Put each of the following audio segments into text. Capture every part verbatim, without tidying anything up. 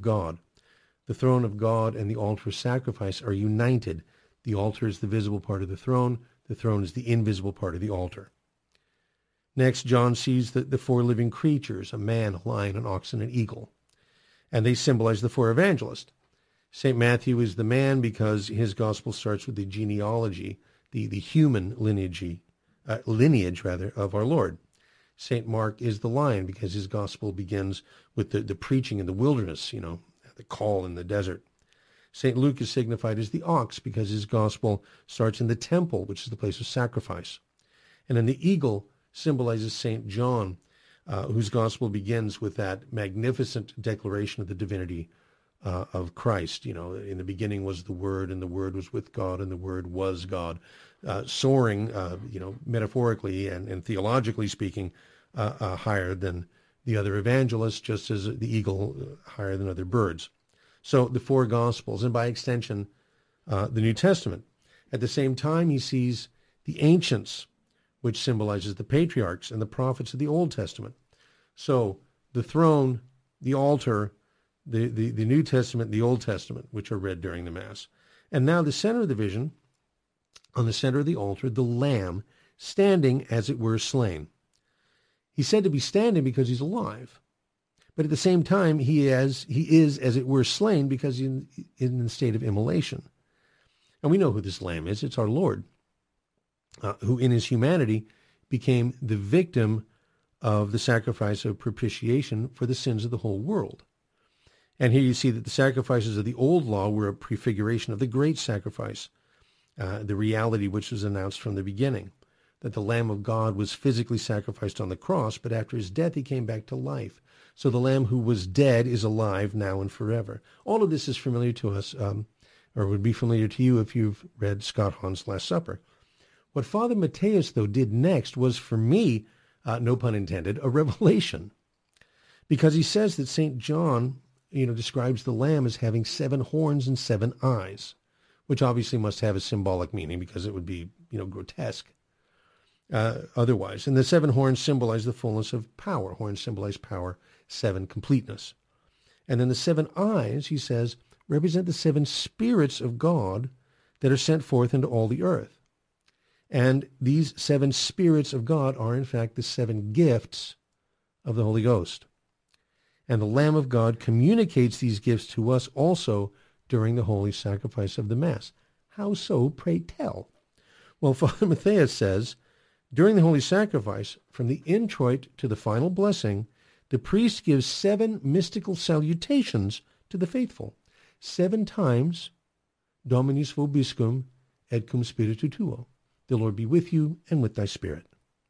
God. The throne of God and the altar of sacrifice are united. The altar is the visible part of the throne. The throne is the invisible part of the altar. Next, John sees the, the four living creatures, a man, a lion, an ox, and an eagle. And they symbolize the four evangelists. Saint Matthew is the man because his gospel starts with the genealogy, the, the human lineage, uh, lineage rather, of our Lord. Saint Mark is the lion because his gospel begins with the, the preaching in the wilderness, you know, the call in the desert. Saint Luke is signified as the ox because his gospel starts in the temple, which is the place of sacrifice. And then the eagle symbolizes Saint John, uh, whose gospel begins with that magnificent declaration of the divinity uh, of Christ. You know, in the beginning was the Word, and the Word was with God, and the Word was God. Uh, soaring, uh, you know, metaphorically and, and theologically speaking, uh, uh, higher than the other evangelists, just as the eagle uh, higher than other birds. So the four Gospels, and by extension, uh, the New Testament. At the same time, he sees the ancients, which symbolizes the patriarchs and the prophets of the Old Testament. So the throne, the altar, the, the, the New Testament, the Old Testament, which are read during the Mass. And now the center of the vision, on the center of the altar, the Lamb, standing as it were slain. He's said to be standing because he's alive. But at the same time, he, has, he is, as it were, slain because he's in, in the state of immolation. And we know who this Lamb is. It's our Lord, uh, who in his humanity became the victim of the sacrifice of propitiation for the sins of the whole world. And here you see that the sacrifices of the old law were a prefiguration of the great sacrifice, uh, the reality which was announced from the beginning, that the Lamb of God was physically sacrificed on the cross, but after his death he came back to life. So the Lamb who was dead is alive now and forever. All of this is familiar to us, um, or would be familiar to you if you've read Scott Hahn's Last Supper. What Father Matthias, though, did next was, for me, uh, no pun intended, a revelation. Because he says that Saint John, you know, describes the Lamb as having seven horns and seven eyes, which obviously must have a symbolic meaning because it would be, you know, grotesque uh, otherwise. And the seven horns symbolize the fullness of power. Horns symbolize power, seven, completeness. And then the seven eyes, he says, represent the seven spirits of God that are sent forth into all the earth. And these seven spirits of God are, in fact, the seven gifts of the Holy Ghost. And the Lamb of God communicates these gifts to us also during the holy sacrifice of the Mass. How so, pray tell? Well, Father Matthias says, during the holy sacrifice, from the introit to the final blessing, the priest gives seven mystical salutations to the faithful. Seven times, Dominus vobiscum et cum spiritu tuo. The Lord be with you and with thy spirit.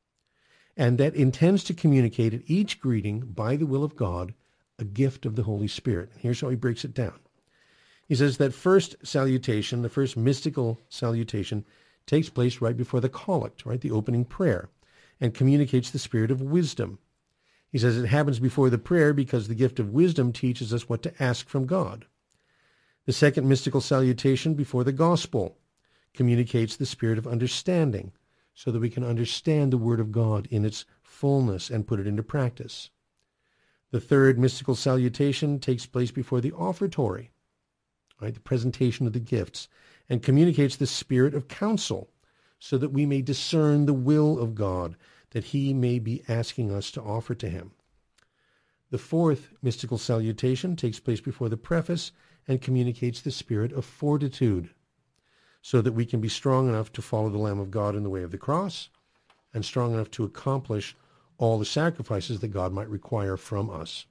And that intends to communicate at each greeting, by the will of God, a gift of the Holy Spirit. And here's how he breaks it down. He says that first salutation, the first mystical salutation, takes place right before the collect, right, the opening prayer, and communicates the spirit of wisdom. He says it happens before the prayer because the gift of wisdom teaches us what to ask from God. The second mystical salutation before the gospel communicates the spirit of understanding so that we can understand the word of God in its fullness and put it into practice. The third mystical salutation takes place before the offertory, right, the presentation of the gifts, and communicates the spirit of counsel so that we may discern the will of God that he may be asking us to offer to him. The fourth mystical salutation takes place before the preface and communicates the spirit of fortitude so that we can be strong enough to follow the Lamb of God in the way of the cross and strong enough to accomplish all the sacrifices that God might require from us.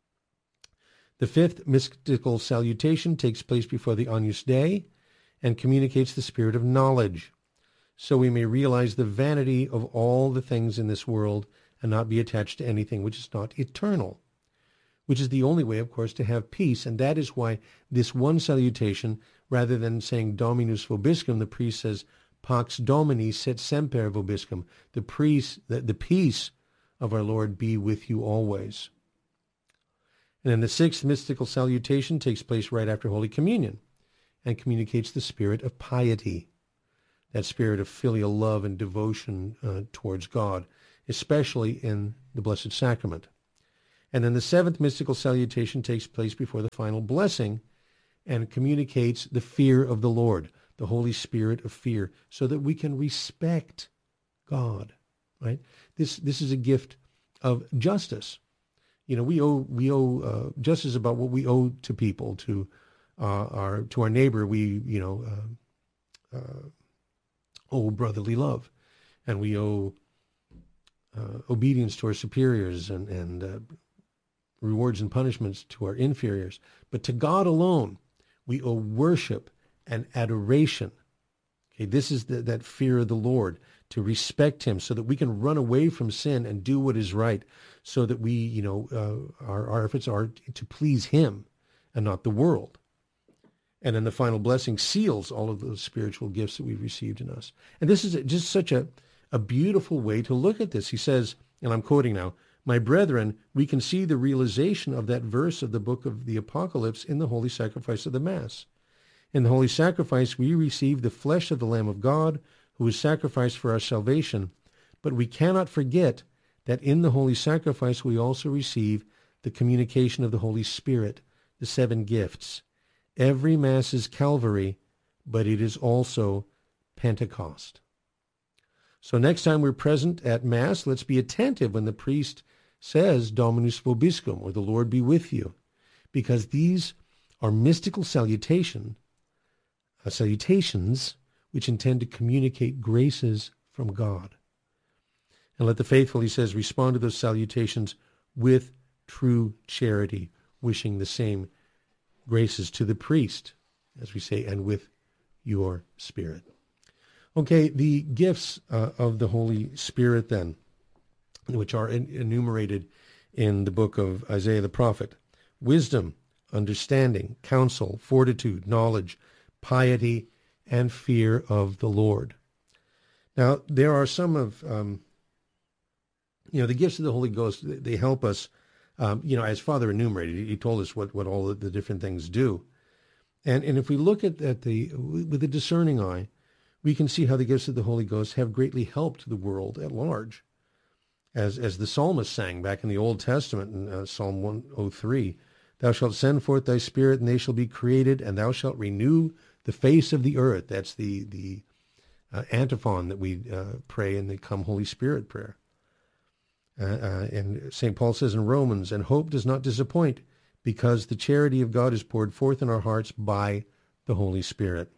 The fifth mystical salutation takes place before the Agnus Dei and communicates the spirit of knowledge, so we may realize the vanity of all the things in this world and not be attached to anything which is not eternal, which is the only way, of course, to have peace. And that is why this one salutation, rather than saying Dominus vobiscum, the priest says Pax Domini sit semper vobiscum. The priest, the, the peace of our Lord be with you always. And then the sixth mystical salutation takes place right after Holy Communion and communicates the spirit of piety, that spirit of filial love and devotion uh, towards God, especially in the Blessed Sacrament. And then the seventh mystical salutation takes place before the final blessing and communicates the fear of the Lord, the Holy Spirit of fear, so that we can respect God, right? This this is a gift of justice. You know, we owe we owe uh, justice about what we owe to people, to uh, our to our neighbor. We you know uh, uh, owe brotherly love, and we owe uh, obedience to our superiors, and and uh, rewards and punishments to our inferiors. But to God alone, we owe worship and adoration. Okay, this is the, that fear of the Lord, to respect him so that we can run away from sin and do what is right, so that we, you know, uh, our, our efforts are to please him and not the world. And then the final blessing seals all of those spiritual gifts that we've received in us. And this is just such a, a beautiful way to look at this. He says, and I'm quoting now, "My brethren, we can see the realization of that verse of the book of the Apocalypse in the holy sacrifice of the Mass. In the holy sacrifice, we receive the flesh of the Lamb of God, who is sacrificed for our salvation. But we cannot forget that in the holy sacrifice, we also receive the communication of the Holy Spirit, the seven gifts. Every Mass is Calvary, but it is also Pentecost." So next time we're present at Mass, let's be attentive when the priest says, "Dominus vobiscum," or "the Lord be with you," because these are mystical salutation, uh, salutations which intend to communicate graces from God. And let the faithful, he says, respond to those salutations with true charity, wishing the same graces to the priest, as we say, and with your spirit. Okay, the gifts uh, of the Holy Spirit then, which are en- enumerated in the book of Isaiah the prophet: wisdom, understanding, counsel, fortitude, knowledge, piety, and fear of the Lord. Now, there are some of, um, you know, the gifts of the Holy Ghost, they help us, um, you know, as Father enumerated, he told us what, what all of the different things do. And and if we look at, at the, with a discerning eye, we can see how the gifts of the Holy Ghost have greatly helped the world at large. As as the psalmist sang back in the Old Testament in uh, Psalm one oh three, "Thou shalt send forth thy Spirit, and they shall be created, and thou shalt renew the face of the earth." That's the the uh, antiphon that we uh, pray in the Come Holy Spirit prayer. Uh, uh, and Saint Paul says in Romans, "And hope does not disappoint, because the charity of God is poured forth in our hearts by the Holy Spirit."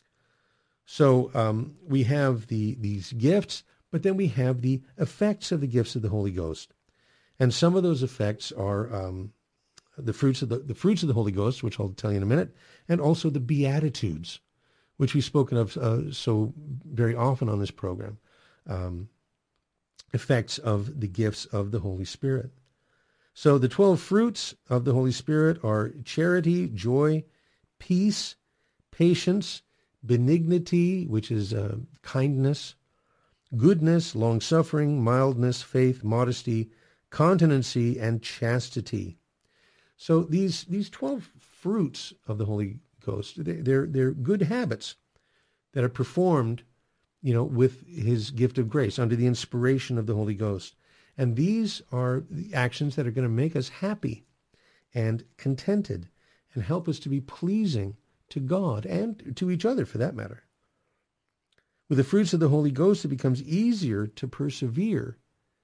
So um, we have the these gifts, but then we have the effects of the gifts of the Holy Ghost. And some of those effects are um, the fruits of the, the fruits of the Holy Ghost, which I'll tell you in a minute, and also the Beatitudes, which we've spoken of uh, so very often on this program. Um, effects of the gifts of the Holy Spirit. So the twelve fruits of the Holy Spirit are charity, joy, peace, patience, benignity, which is uh, kindness, goodness, long-suffering, mildness, faith, modesty, continency, and chastity. So these these twelve fruits of the Holy Ghost, they, they're they're good habits that are performed, you know, with his gift of grace under the inspiration of the Holy Ghost. And these are the actions that are going to make us happy and contented and help us to be pleasing to God and to each other, for that matter. With the fruits of the Holy Ghost, it becomes easier to persevere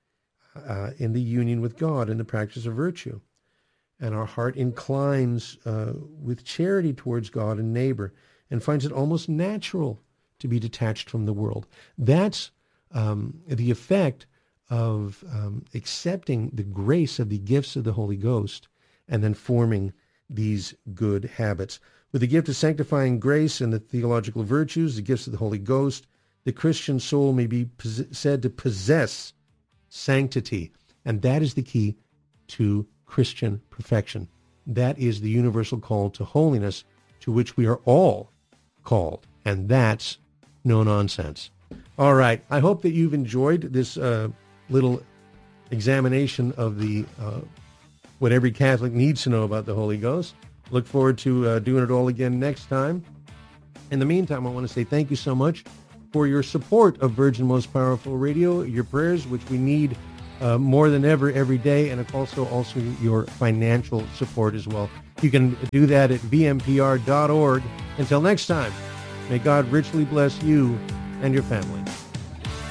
uh, in the union with God and the practice of virtue. And our heart inclines uh, with charity towards God and neighbor and finds it almost natural to be detached from the world. That's um, the effect of um, accepting the grace of the gifts of the Holy Ghost and then forming these good habits. With the gift of sanctifying grace and the theological virtues, the gifts of the Holy Ghost, the Christian soul may be pos- said to possess sanctity. And that is the key to Christian perfection. That is the universal call to holiness to which we are all called. And that's no nonsense. All right. I hope that you've enjoyed this uh, little examination of the uh, what every Catholic needs to know about the Holy Ghost. Look forward to uh, doing it all again next time. In the meantime, I want to say thank you so much for your support of Virgin Most Powerful Radio, your prayers, which we need uh, more than ever every day, and also also your financial support as well. You can do that at v m p r dot org. Until next time, may God richly bless you and your family.